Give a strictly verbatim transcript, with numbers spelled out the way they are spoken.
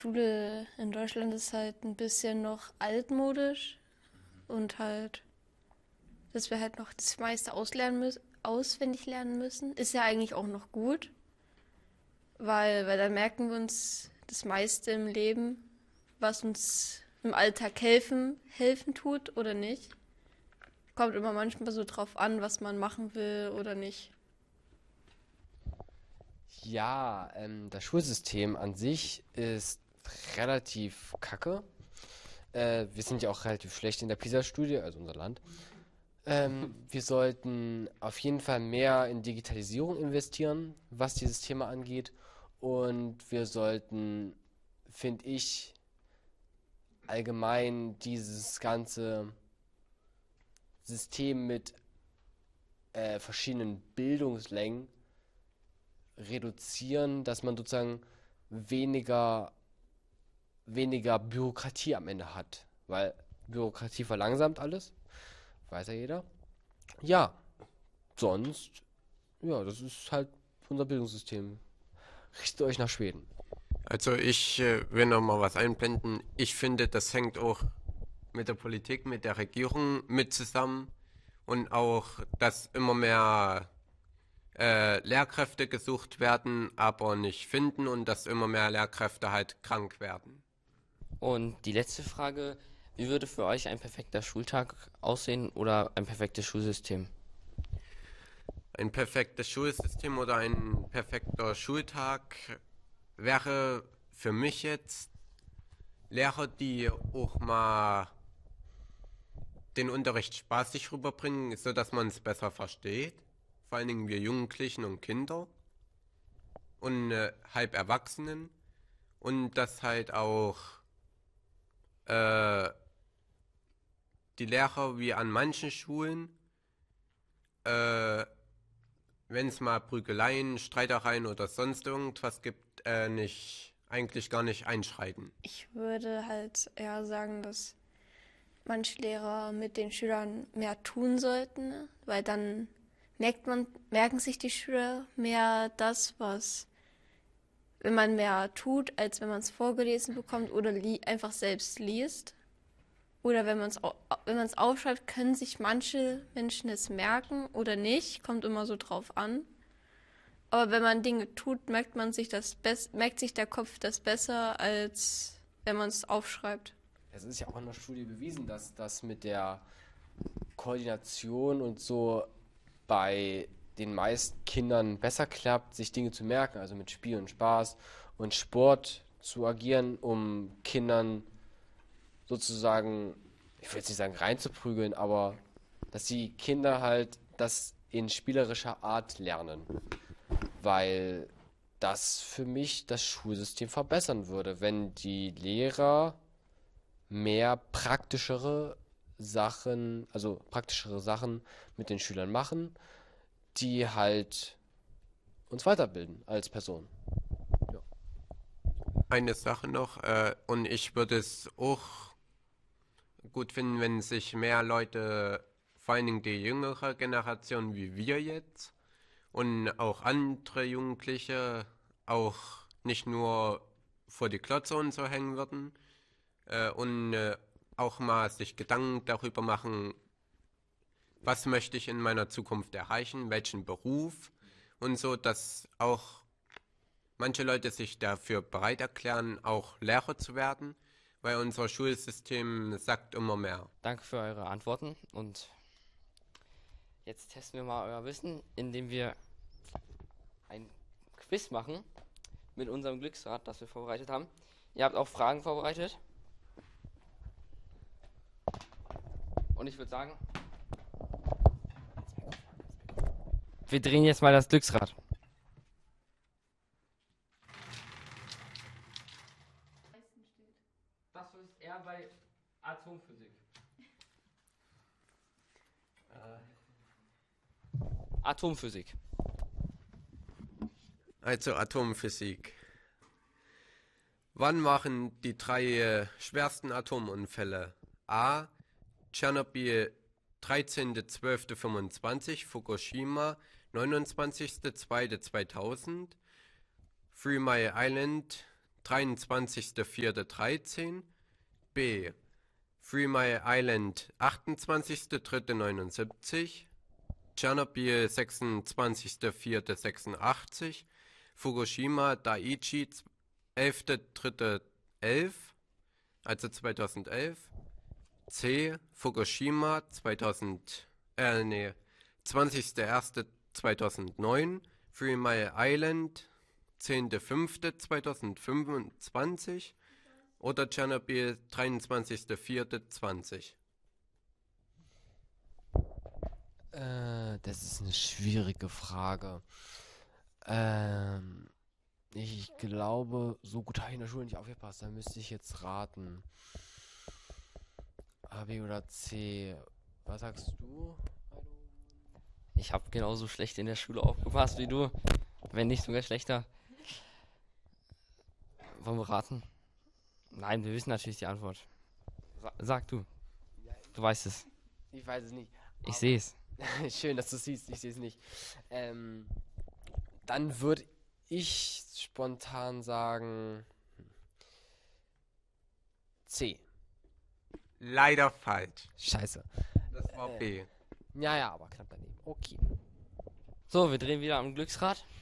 Schule in Deutschland ist halt ein bisschen noch altmodisch und halt, dass wir halt noch das meiste auslernen müssen, auswendig lernen müssen, ist ja eigentlich auch noch gut, weil, weil dann merken wir uns das meiste im Leben, was uns im Alltag helfen, helfen tut oder nicht. Kommt immer manchmal so drauf an, was man machen will oder nicht. Ja, ähm, das Schulsystem an sich ist relativ kacke. Äh, wir sind ja auch relativ schlecht in der PISA-Studie, also unser Land. Ähm, wir sollten auf jeden Fall mehr in Digitalisierung investieren, was dieses Thema angeht. Und wir sollten, finde ich, allgemein dieses ganze System mit äh, verschiedenen Bildungslängen reduzieren, dass man sozusagen weniger, weniger Bürokratie am Ende hat. Weil Bürokratie verlangsamt alles, weiß ja jeder. Ja, sonst, ja, das ist halt unser Bildungssystem. Richtet euch nach Schweden. Also ich äh, will noch mal was einblenden. Ich finde, das hängt auch mit der Politik, mit der Regierung mit zusammen und auch, dass immer mehr äh, Lehrkräfte gesucht werden, aber nicht finden und dass immer mehr Lehrkräfte halt krank werden. Und die letzte Frage, wie würde für euch ein perfekter Schultag aussehen oder ein perfektes Schulsystem? Ein perfektes Schulsystem oder ein perfekter Schultag wäre für mich jetzt Lehrer, die auch mal den Unterricht spaßig rüberbringen, so dass man es besser versteht. Vor allen Dingen wir Jugendlichen und Kinder und äh, halb Erwachsenen. Und dass halt auch äh, die Lehrer wie an manchen Schulen, äh, wenn es mal Prügeleien, Streitereien oder sonst irgendwas gibt, äh, nicht, eigentlich gar nicht einschreiten. Ich würde halt eher sagen, dass manche Lehrer mit den Schülern mehr tun sollten, ne? Weil dann merkt man, merken sich die Schüler mehr das, was, wenn man mehr tut, als wenn man es vorgelesen bekommt oder li einfach selbst liest. Oder wenn man es wenn man es aufschreibt, können sich manche Menschen es merken oder nicht, kommt immer so drauf an. Aber wenn man Dinge tut, merkt man sich das best merkt sich der Kopf das besser, als wenn man es aufschreibt. Es ist ja auch in der Studie bewiesen, dass das mit der Koordination und so bei den meisten Kindern besser klappt, sich Dinge zu merken, also mit Spiel und Spaß und Sport zu agieren, um Kindern sozusagen, ich will jetzt nicht sagen reinzuprügeln, aber dass die Kinder halt das in spielerischer Art lernen, weil das für mich das Schulsystem verbessern würde, wenn die Lehrer mehr praktischere Sachen, also praktischere Sachen mit den Schülern machen, die halt uns weiterbilden als Person. Ja. Eine Sache noch, äh, und ich würde es auch gut finden, wenn sich mehr Leute, vor allen Dingen die jüngere Generation wie wir jetzt und auch andere Jugendliche, auch nicht nur vor die Glotze und so hängen würden äh, und äh, auch mal sich Gedanken darüber machen, was möchte ich in meiner Zukunft erreichen, welchen Beruf und so, dass auch manche Leute sich dafür bereit erklären, auch Lehrer zu werden, weil unser Schulsystem sagt immer mehr. Danke für eure Antworten und jetzt testen wir mal euer Wissen, indem wir ein Quiz machen mit unserem Glücksrad, das wir vorbereitet haben. Ihr habt auch Fragen vorbereitet und ich würde sagen, wir drehen jetzt mal das Glücksrad. Das ist eher bei Atomphysik. Atomphysik. Also Atomphysik. Wann machen die drei äh, schwersten Atomunfälle? A. Tschernobyl dreizehnter zwölfter fünfundzwanzig, Fukushima neunundzwanzigster zweiter zweitausend, Three Mile Island dreiundzwanzigster vierter dreizehn. B. Three Mile Island, achtundzwanzigster dritter neunundsiebzig. Tschernobyl, sechsundzwanzigster vierter sechsundachtzig. Fukushima Daiichi, elfter dritter elf, also zweitausendelf. C. Fukushima zweitausend, äh, nee, zwanzigster erster zweitausendneun. Three Mile Island, zehnter fünfter zweitausendfünfundzwanzig. Oder Tschernobyl, dreiundzwanzigster vierter zwanzig. Äh, das ist eine schwierige Frage. Ähm, ich glaube, so gut habe ich in der Schule nicht aufgepasst. Da müsste ich jetzt raten. A, B oder C. Was sagst du? Hallo? Ich habe genauso schlecht in der Schule aufgepasst wie du, wenn nicht sogar schlechter. Wollen wir raten? Nein, wir wissen natürlich die Antwort. Sa sag du. Du weißt es. Ich weiß es nicht. Ich sehe es. Schön, dass du es siehst. Ich sehe es nicht. Ähm, dann würde ich spontan sagen C. Leider falsch. Scheiße. Das war B. Ja, ja, aber knapp daneben. Okay. So, wir drehen wieder am Glücksrad.